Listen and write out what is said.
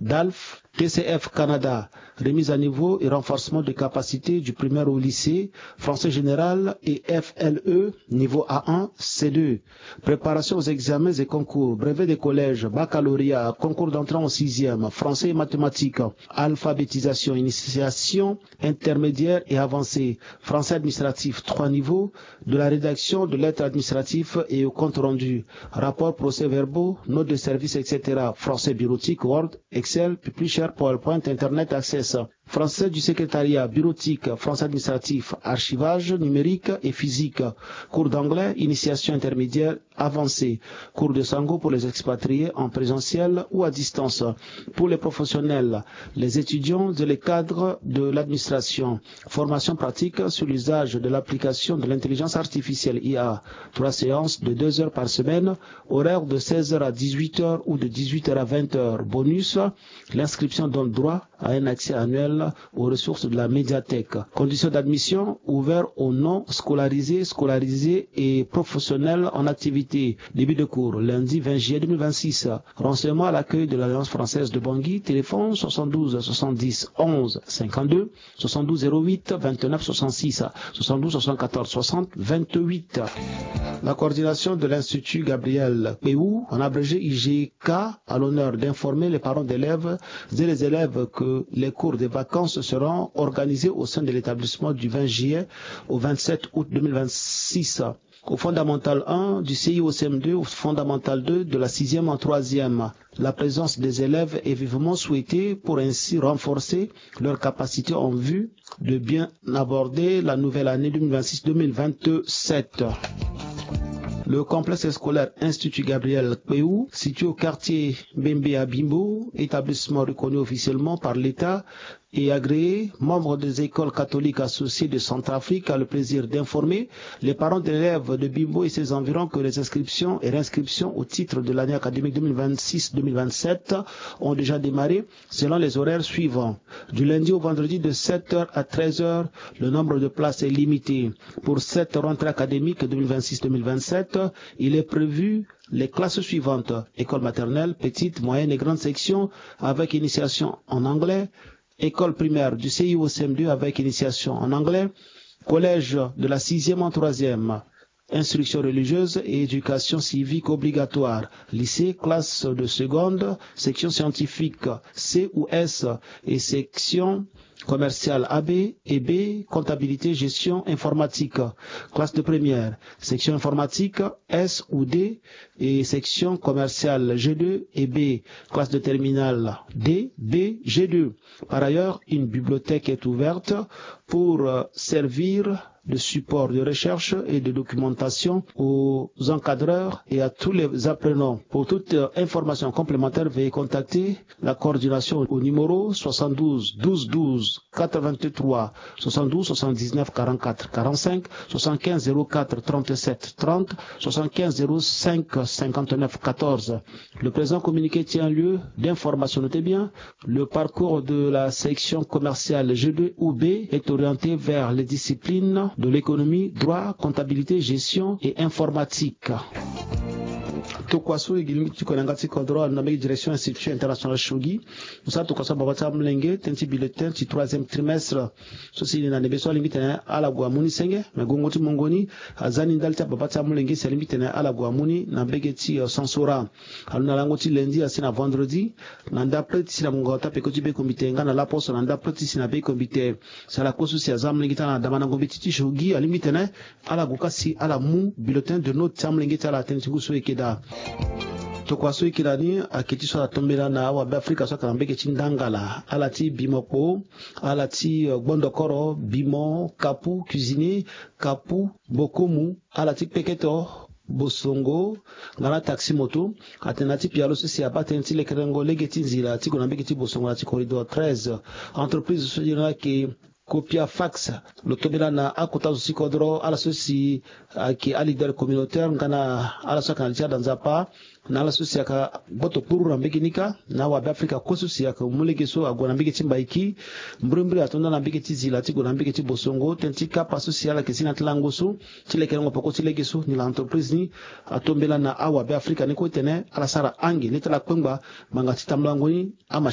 DALF, TCF Canada, remise à niveau et renforcement de capacité du primaire au lycée, français général et FLE, niveau A1, C2, préparation aux examens et concours, brevet des collèges, baccalauréat, concours d'entrée en 6e, français et mathématiques, alphabétisation, initiation intermédiaire et avancée, français administratif 3 niveaux, de la rédaction de lettres administratives et au compte rendu, rapport procès-verbaux, notes de service, etc., français bureautique, Word, Excel, Publisher, PowerPoint, Internet Access, français du secrétariat, bureautique, français administratif, archivage numérique et physique, cours d'anglais, initiation intermédiaire, avancée, cours de sango pour les expatriés en présentiel ou à distance, pour les professionnels, les étudiants et les cadres de l'administration, formation pratique sur l'usage de l'application de l'intelligence artificielle IA, 3 séances de 2 heures par semaine, horaire de 16h à 18h ou de 18h à 20h, bonus, l'inscription donne droit à un accès annuel aux ressources de la médiathèque. Conditions d'admission ouvertes aux non scolarisés, scolarisés et professionnels en activité. Début de cours, lundi 20 juillet 2026. Renseignement à l'accueil de l'Alliance française de Bangui, téléphone 72 70 11 52, 72 08 29 66, 72 74 60 28. La coordination de l'Institut Gabriel Péou, en abrégé IGK, a l'honneur d'informer les parents d'élèves et les élèves que les cours de vacances seront organisés au sein de l'établissement du 20 juillet au 27 août 2026. Au fondamental 1 du CIOCM2, au fondamental 2 de la 6e en 3e. La présence des élèves est vivement souhaitée pour ainsi renforcer leur capacité en vue de bien aborder la nouvelle année 2026-2027. Le complexe scolaire Institut Gabriel Péou, situé au quartier Bembe à Bimbo, établissement reconnu officiellement par l'État et agréé, membre des écoles catholiques associées de Centrafrique, a le plaisir d'informer les parents d'élèves de Bimbo et ses environs que les inscriptions et réinscriptions au titre de l'année académique 2026-2027 ont déjà démarré selon les horaires suivants. Du lundi au vendredi de 7h à 13h, le nombre de places est limité. Pour cette rentrée académique 2026-2027, il est prévu les classes suivantes: école maternelle, petite, moyenne et grande section avec initiation en anglais, école primaire du CIOCM2 avec initiation en anglais, collège de la 6e en 3e, instruction religieuse et éducation civique obligatoire, lycée, classe de seconde, section scientifique C ou S et section commerciale AB et B, comptabilité, gestion, informatique, classe de première, section informatique S ou D et section commerciale G2 et B, classe de terminale D, B, G2. Par ailleurs, une bibliothèque est ouverte pour servir de support de recherche et de documentation aux encadreurs et à tous les apprenants. Pour toute information complémentaire, veuillez contacter la coordination au numéro 72 12 12 83 72 79 44 45 75 04 37 30 75 05 59 14. Le présent communiqué tient lieu d'information. Notez bien, le parcours de la section commerciale G2 ou B est orienté vers les disciplines de l'économie, droit, comptabilité, gestion et informatique. Tukwasu igilimi tukonangati kodro na megi direction institut international Shogi musa tukwasu babata mlenge tenti bulletin ti 3e trimestre sosi na nebeso limite na ala gwa muni senge megongoti mongoni azani ndalta babata mlenge se limite na ala gwa muni na begeti sansora aluna langoti lundi asina vendredi na ndapre ti na mongota pekoti be komite ngana la poso na ndapre ti na be komite sala kosu si azam mlenge ta na damana ngobeti ti Shogi alimite na ala gokasi ala mu bulletin de note tamlenge ta la tenti guso ekeda Tokwaso ikirani akiti so atombela na wa Afrika so karambeke chindangala alati bimoko alati gbondokoro bimo kapu cuisinier kapu bokomu alati peketo bosongo ngana taxi moto atenati pialo sosi abatenti le kerengo legeti nzila ti konambeke ti bosongo ati corridor 13 entreprise so dira ke Copia fax, le tobela na akota sikodro ala sosi ki a leader communautaire ngana ala soka na dans zapa na ala sosi aka boto puru rambekinika na wa Afrika kosusi aka mulegeso agona mbeke timba iki mbrimbre atonda na mbeke tizila ti gona mbeke ti bosongo tentika paso si ala kesina tlangoso tile kerengo poko tilegeso ni la entreprise ni atombela na awa Afrika ni ko tene ala sara angi letala kwengba manga titamlango ni ama